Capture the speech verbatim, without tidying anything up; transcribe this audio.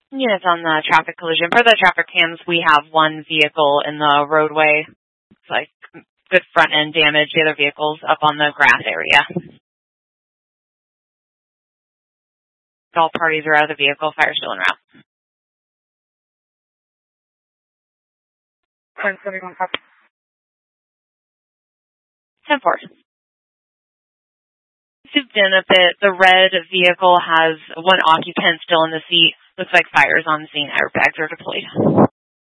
Units on the traffic collision. For the traffic cams, we have one vehicle in the roadway. It's like good front end damage. The other vehicle's up on the grass area. All parties are out of the vehicle. Fire still en route. ten seventy-one, copy. ten four. Souped in a bit. The red vehicle has one occupant still in the seat. Looks like fire's on the scene. Airbags are deployed.